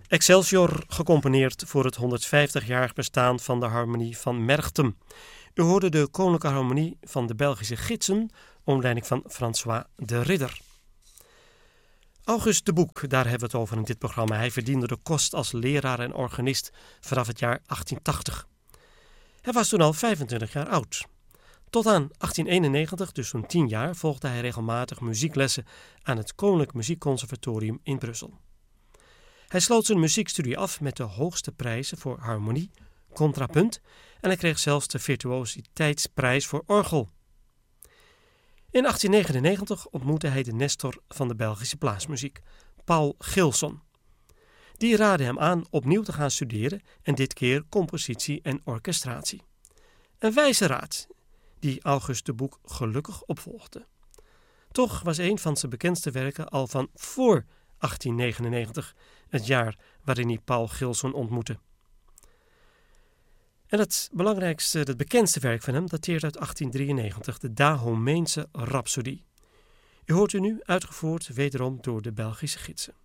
Excelsior, gecomponeerd voor het 150-jarig bestaan van de Harmonie van Merchtem. U hoorde de Koninklijke Harmonie van de Belgische Gidsen, onder leiding van François de Ridder. August de Boek, daar hebben we het over in dit programma. Hij verdiende de kost als leraar en organist vanaf het jaar 1880. Hij was toen al 25 jaar oud. Tot aan 1891, dus zo'n 10 jaar, volgde hij regelmatig muzieklessen aan het Koninklijk Muziekconservatorium in Brussel. Hij sloot zijn muziekstudie af met de hoogste prijzen voor harmonie, contrapunt en hij kreeg zelfs de virtuositeitsprijs voor orgel. In 1899 ontmoette hij de Nestor van de Belgische blaasmuziek, Paul Gilson. Die raadde hem aan opnieuw te gaan studeren en dit keer compositie en orchestratie. Een wijze raad die August de Boek gelukkig opvolgde. Toch was een van zijn bekendste werken al van voor 1899, het jaar waarin hij Paul Gilson ontmoette. En het bekendste werk van hem dateert uit 1893, de Dahomeense Rhapsodie. U hoort u nu uitgevoerd wederom door de Belgische Gidsen.